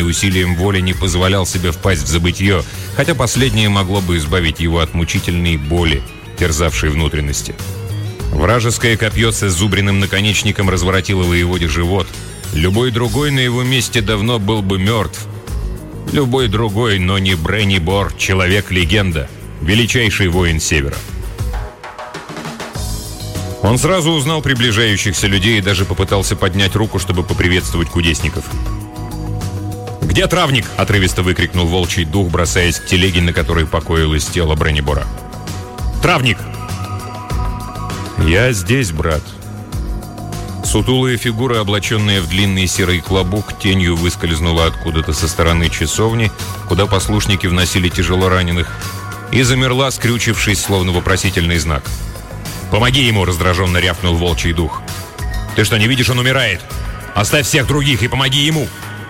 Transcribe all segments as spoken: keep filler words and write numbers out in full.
усилием воли не позволял себе впасть в забытье, хотя последнее могло бы избавить его от мучительной боли, терзавшей внутренности. Вражеское копье с изубренным наконечником разворотило воеводе живот. Любой другой на его месте давно был бы мертв. Любой другой, но не Бреннибор, человек-легенда, величайший воин Севера. Он сразу узнал приближающихся людей и даже попытался поднять руку, чтобы поприветствовать кудесников. «Где травник?» – отрывисто выкрикнул волчий дух, бросаясь к телеге, на которой покоилось тело Бреннибора. «Травник!» «Я здесь, брат». Сутулая фигура, облаченная в длинный серый клобук, тенью выскользнула откуда-то со стороны часовни, куда послушники вносили тяжело раненых, и замерла, скрючившись, словно вопросительный знак. «Помоги ему!» – раздраженно рявкнул волчий дух. «Ты что, не видишь, он умирает? Оставь всех других и помоги ему!»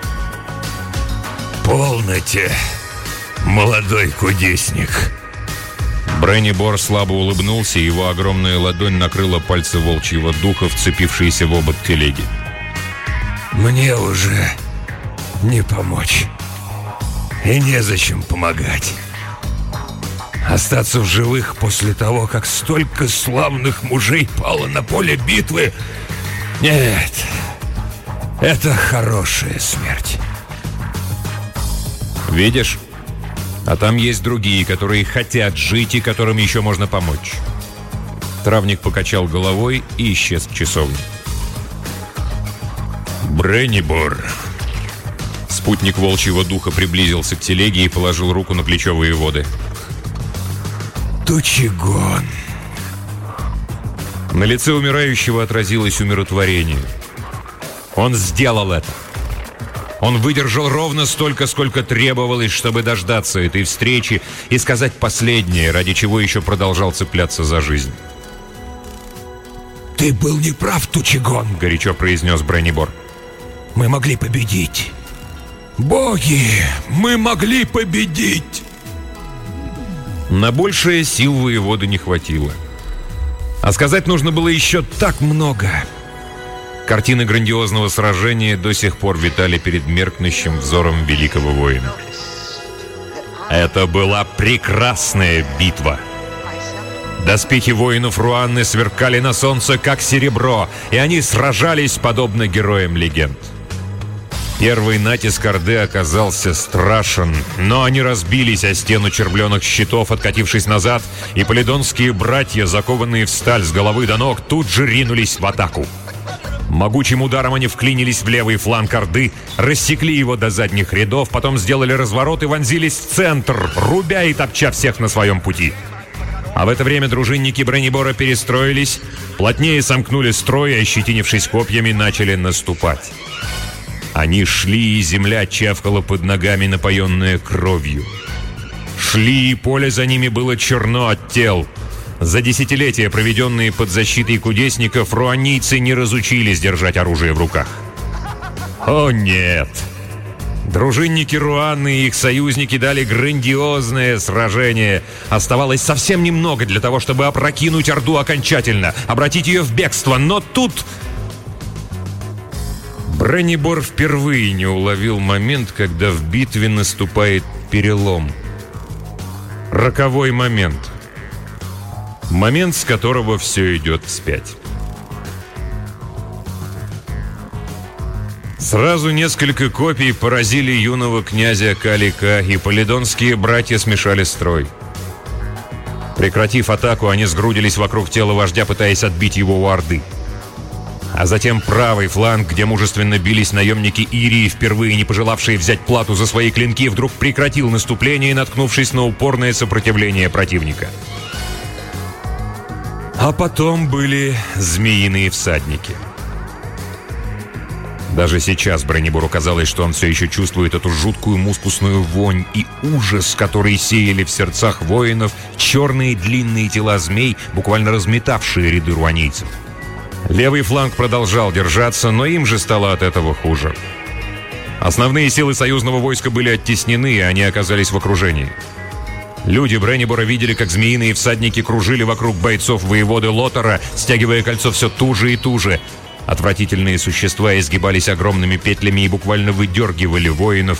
«Полноте, молодой кудесник!» Бреннибор слабо улыбнулся, и его огромная ладонь накрыла пальцы волчьего духа, вцепившиеся в обод телеги. «Мне уже не помочь. И незачем помогать. Остаться в живых после того, как столько славных мужей пало на поле битвы? Нет, это хорошая смерть». «Видишь? А там есть другие, которые хотят жить и которым еще можно помочь». Травник покачал головой и исчез в часовне. «Бреннибор». Спутник волчьего духа приблизился к телеге и положил руку на плечо воеводы. «Тучегон». На лице умирающего отразилось умиротворение. Он сделал это. Он выдержал ровно столько, сколько требовалось, чтобы дождаться этой встречи и сказать последнее, ради чего еще продолжал цепляться за жизнь. «Ты был неправ, Тучегон», — горячо произнес Бреннибор. «Мы могли победить. Боги, мы могли победить!» На большее сил воеводы не хватило. А сказать нужно было еще так много. Картины грандиозного сражения до сих пор витали перед меркнущим взором великого воина. Это была прекрасная битва. Доспехи воинов Руанны сверкали на солнце, как серебро, и они сражались, подобно героям легенд. Первый натиск Орды оказался страшен, но они разбились о стену червленых щитов, откатившись назад, и полидонские братья, закованные в сталь с головы до ног, тут же ринулись в атаку. Могучим ударом они вклинились в левый фланг Орды, рассекли его до задних рядов, потом сделали разворот и вонзились в центр, рубя и топча всех на своем пути. А в это время дружинники Бреннибора перестроились, плотнее сомкнули строй и, ощетинившись копьями, начали наступать. Они шли, и земля чавкала под ногами, напоенная кровью. Шли, и поле за ними было черно от тел. За десятилетия, проведенные под защитой кудесников, руанийцы не разучились держать оружие в руках. О нет! Дружинники Руанны и их союзники дали грандиозное сражение. Оставалось совсем немного для того, чтобы опрокинуть Орду окончательно, обратить ее в бегство, но тут... Бреннибор впервые не уловил момент, когда в битве наступает перелом. Роковой момент. Момент, с которого все идет вспять. Сразу несколько копий поразили юного князя Калика, и полидонские братья смешали строй. Прекратив атаку, они сгрудились вокруг тела вождя, пытаясь отбить его у Орды. А затем правый фланг, где мужественно бились наемники Ирии, впервые не пожелавшие взять плату за свои клинки, вдруг прекратил наступление, наткнувшись на упорное сопротивление противника. А потом были змеиные всадники. Даже сейчас Бреннибору казалось, что он все еще чувствует эту жуткую мускусную вонь и ужас, который сеяли в сердцах воинов черные длинные тела змей, буквально разметавшие ряды руанийцев. Левый фланг продолжал держаться, но им же стало от этого хуже. Основные силы союзного войска были оттеснены, и они оказались в окружении. Люди Бреннибора видели, как змеиные всадники кружили вокруг бойцов воеводы Лотара, стягивая кольцо все туже и туже. Отвратительные существа изгибались огромными петлями и буквально выдергивали воинов